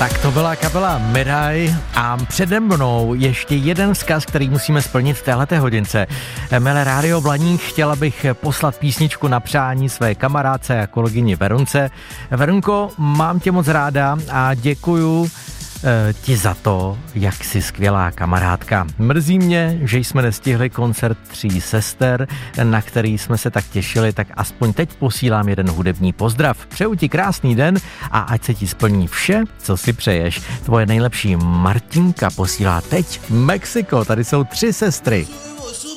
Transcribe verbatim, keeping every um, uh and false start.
Tak to byla kapela Miraj a přede mnou ještě jeden vzkaz, který musíme splnit v téhleté hodince. Milé Rádio Blaník, chtěla bych poslat písničku na přání své kamarádce a kolegyni Verunce. Verunko, mám tě moc ráda a děkuju e, ti za to, jak jsi skvělá kamarádka. Mrzí mě, že jsme nestihli koncert Tří sester, na který jsme se tak těšili, tak aspoň teď posílám jeden hudební pozdrav. Přeju ti krásný den a ať se ti splní vše, co si přeješ. Tvoje nejlepší Martinka posílá teď Mexiko, tady jsou Tři sestry.